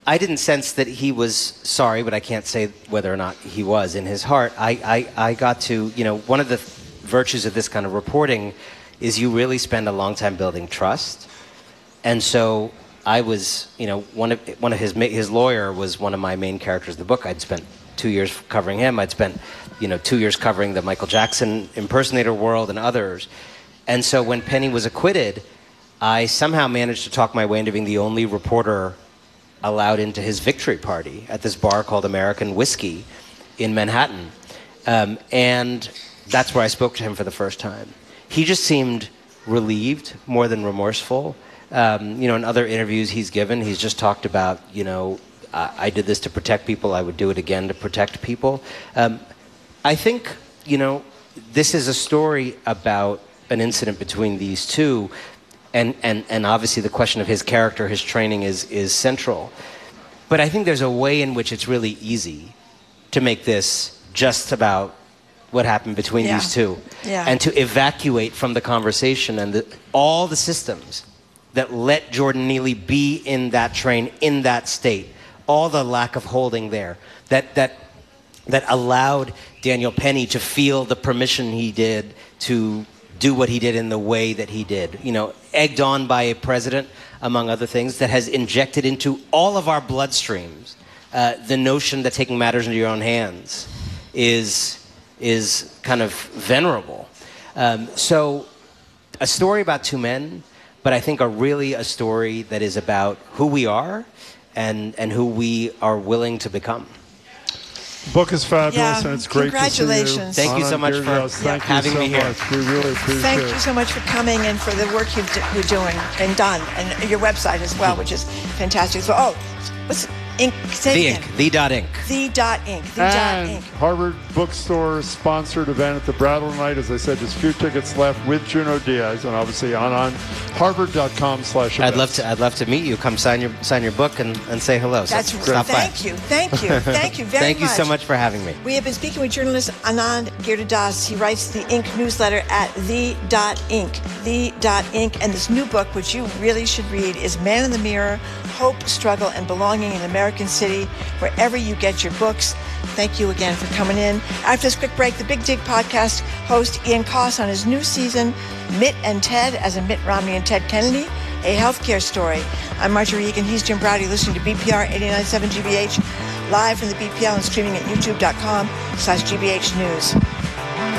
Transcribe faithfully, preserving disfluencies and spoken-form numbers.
I didn't sense that he was sorry, but I can't say whether or not he was in his heart. I, I, I got to, you know, one of the virtues of this kind of reporting is you really spend a long time building trust. And so I was, you know, one of one of his his lawyer was one of my main characters of the book. I'd spent two years covering him. I'd spent, you know, two years covering the Michael Jackson impersonator world and others. And so when Penny was acquitted, I somehow managed to talk my way into being the only reporter allowed into his victory party at this bar called American Whiskey in Manhattan. Um, and that's where I spoke to him for the first time. He just seemed relieved more than remorseful. Um, you know, in other interviews he's given, he's just talked about, you know, I, I did this to protect people, I would do it again to protect people. Um, I think, you know, this is a story about an incident between these two. And, and and obviously the question of his character, his training is is central. But I think there's a way in which it's really easy to make this just about what happened between yeah. these two. Yeah. And to evacuate from the conversation and the, all the systems that let Jordan Neely be in that train, in that state, all the lack of holding there, that that that allowed Daniel Penny to feel the permission he did to do what he did in the way that he did, you know, egged on by a president, among other things, that has injected into all of our bloodstreams uh, the notion that taking matters into your own hands is is kind of venerable. Um, so a story about two men, but I think a really a story that is about who we are and, and who we are willing to become. The book is fabulous, yeah, and it's great to see you. congratulations. Thank you so much for Girgos, thank having you so me here. Much. We really appreciate Thank it. you so much for coming and for the work you've d- you're doing and done, and your website as well, which is fantastic. So, oh, what's Ink? Say The it Ink, again. the dot ink. The dot ink. The dot And ink. Harvard Bookstore sponsored event at the Brattle Night. As I said, just a few tickets left with Junot Diaz, and obviously on on harvard dot com slash I'd love to. I'd love to meet you. Come sign your sign your book and, and say hello. So That's stop by. Thank you. Thank you. Thank you very Thank much. you so much for having me. We have been speaking with journalist Anand Giridharadas. He writes the Ink newsletter at the dot ink. the dot ink. And this new book, which you really should read, is Man in the Mirror, Hope, Struggle, and Belonging in American City, wherever you get your books. Thank you again for coming in. After this quick break, the Big Dig podcast host Ian Koss on his new season, Mitt and Ted, as in Mitt Romney and Ted Kennedy, a healthcare story. I'm Marjorie Egan. He's Jim Browdy, listening to B P R eighty-nine point seven G B H, live from the B P L and streaming at youtube dot com slash G B H News.